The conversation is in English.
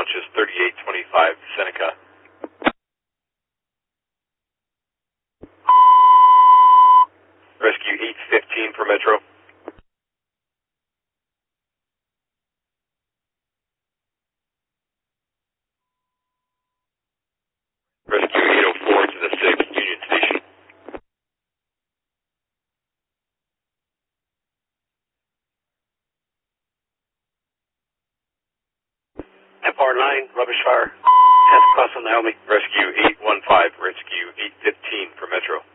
launches 3825 Seneca. Rescue 815 for Metro. Rescue 804 to the 6th Union Station. Empire 9, rubbish fire. 10th cross on Naomi. Rescue 815, Rescue 815 for Metro.